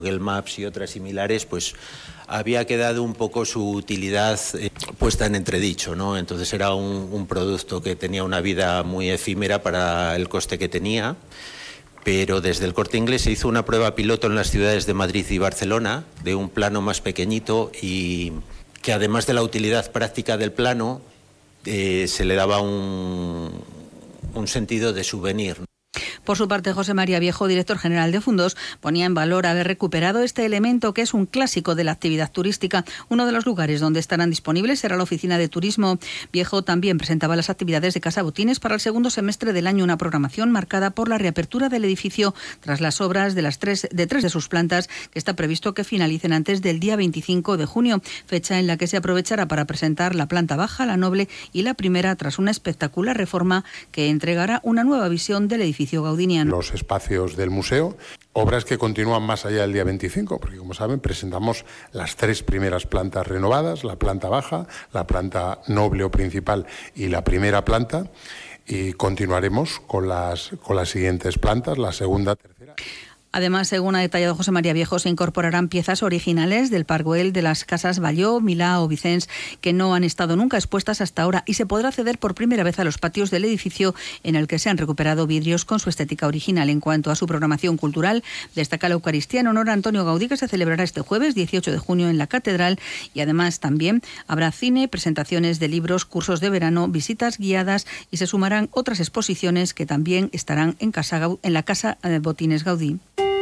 Google Maps y otras similares, pues había quedado un poco su utilidad puesta en entredicho, ¿no? Entonces era un producto que tenía una vida muy efímera para el coste que tenía, pero desde el Corte Inglés se hizo una prueba piloto en las ciudades de Madrid y Barcelona, de un plano más pequeñito, y que además de la utilidad práctica del plano, se le daba un sentido de souvenir. Por su parte, José María Viejo, director general de Fundos, ponía en valor haber recuperado este elemento que es un clásico de la actividad turística. Uno de los lugares donde estarán disponibles será la oficina de turismo. Viejo también presentaba las actividades de Casa Botines para el segundo semestre del año, una programación marcada por la reapertura del edificio tras las obras de tres de sus plantas, que está previsto que finalicen antes del día 25 de junio, fecha en la que se aprovechará para presentar la planta baja, la noble y la primera, tras una espectacular reforma que entregará una nueva visión del edificio gaudiniano. Los espacios del museo, obras que continúan más allá del día 25, porque como saben presentamos las 3 primeras plantas renovadas, la planta baja, la planta noble o principal y la primera planta, y continuaremos con las siguientes plantas, la segunda, tercera. Además, según ha detallado José María Viejo, se incorporarán piezas originales del Parc Güell, de las casas Balló, Milá o Vicens, que no han estado nunca expuestas hasta ahora, y se podrá acceder por primera vez a los patios del edificio, en el que se han recuperado vidrios con su estética original. En cuanto a su programación cultural, destaca la Eucaristía en honor a Antonio Gaudí, que se celebrará este jueves 18 de junio en la Catedral, y además también habrá cine, presentaciones de libros, cursos de verano, visitas guiadas, y se sumarán otras exposiciones que también estarán en la Casa Botines Gaudí.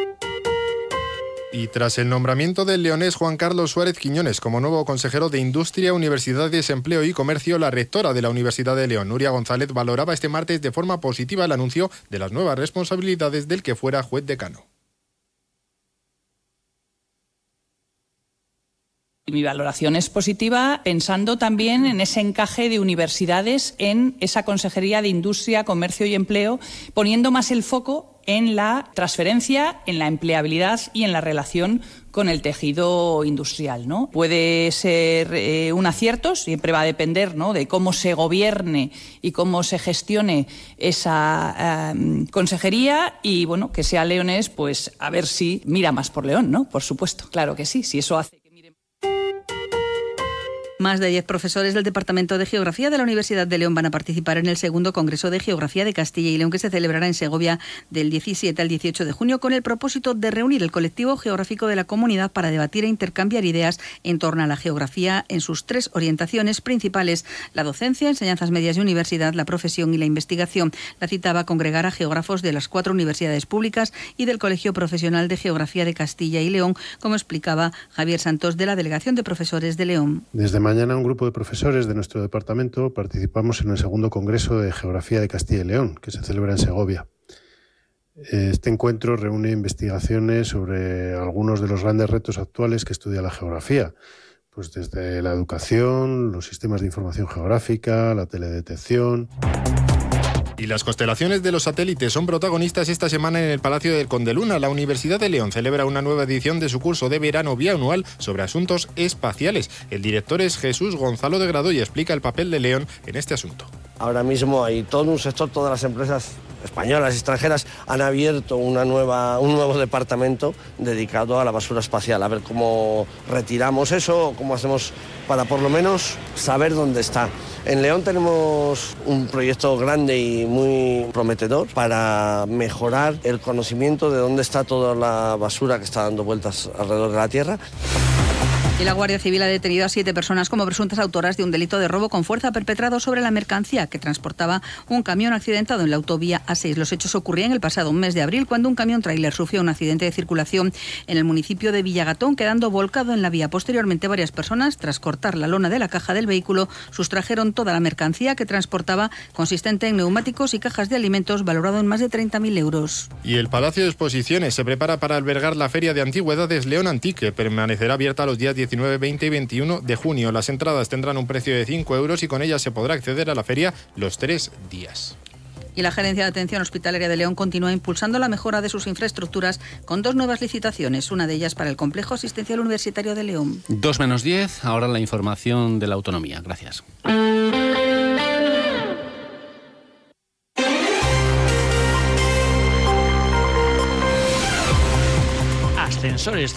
Y tras el nombramiento del leonés Juan Carlos Suárez Quiñones como nuevo consejero de Industria, Universidades, Empleo y Comercio, la rectora de la Universidad de León, Nuria González, valoraba este martes de forma positiva el anuncio de las nuevas responsabilidades del que fuera juez decano. Mi valoración es positiva, pensando también en ese encaje de universidades en esa Consejería de Industria, Comercio y Empleo, poniendo más el foco en la transferencia, en la empleabilidad y en la relación con el tejido industrial, ¿no? Puede ser un acierto, siempre va a depender, ¿no?, de cómo se gobierne y cómo se gestione esa consejería, y bueno, que sea leonés, pues a ver si mira más por León, ¿no? Por supuesto, claro que sí, si eso hace que mire. Más de 10 profesores del Departamento de Geografía de la Universidad de León van a participar en el segundo Congreso de Geografía de Castilla y León, que se celebrará en Segovia del 17 al 18 de junio, con el propósito de reunir el colectivo geográfico de la comunidad para debatir e intercambiar ideas en torno a la geografía en sus 3 orientaciones principales: la docencia, enseñanzas medias y universidad, la profesión y la investigación. La cita va a congregar a geógrafos de las 4 universidades públicas y del Colegio Profesional de Geografía de Castilla y León, como explicaba Javier Santos, de la Delegación de Profesores de León. Desde mañana un grupo de profesores de nuestro departamento participamos en el segundo Congreso de Geografía de Castilla y León, que se celebra en Segovia. Este encuentro reúne investigaciones sobre algunos de los grandes retos actuales que estudia la geografía, pues desde la educación, los sistemas de información geográfica, la teledetección. Y las constelaciones de los satélites son protagonistas esta semana en el Palacio del Condeluna. La Universidad de León celebra una nueva edición de su curso de verano bianual sobre asuntos espaciales. El director es Jesús Gonzalo de Grado y explica el papel de León en este asunto. Ahora mismo hay todo un sector, todas las empresas españolas y extranjeras han abierto un nuevo departamento dedicado a la basura espacial, a ver cómo retiramos eso, cómo hacemos para por lo menos saber dónde está. En León tenemos un proyecto grande y muy prometedor para mejorar el conocimiento de dónde está toda la basura que está dando vueltas alrededor de la Tierra. Y la Guardia Civil ha detenido a 7 personas como presuntas autoras de un delito de robo con fuerza perpetrado sobre la mercancía que transportaba un camión accidentado en la autovía A6. Los hechos ocurrían el pasado mes de abril, cuando un camión tráiler sufrió un accidente de circulación en el municipio de Villagatón, quedando volcado en la vía. Posteriormente, varias personas, tras cortar la lona de la caja del vehículo, sustrajeron toda la mercancía que transportaba, consistente en neumáticos y cajas de alimentos, valorado en más de 30.000 euros. Y el Palacio de Exposiciones se prepara para albergar la Feria de Antigüedades León Antique, que permanecerá abierta los días 19, 20 y 21 de junio. Las entradas tendrán un precio de 5 euros y con ellas se podrá acceder a la feria los 3 días. Y la Gerencia de Atención Hospitalaria de León continúa impulsando la mejora de sus infraestructuras con 2 nuevas licitaciones, una de ellas para el Complejo Asistencial Universitario de León. 2:10, ahora la información de la autonomía. Gracias. Ascensores